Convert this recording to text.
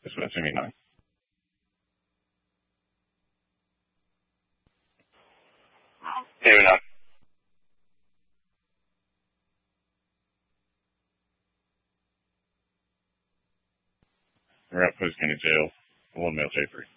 Eso es seminar. Sí, ¿verdad? We're at Post County Jail, 1 male Jeffrey.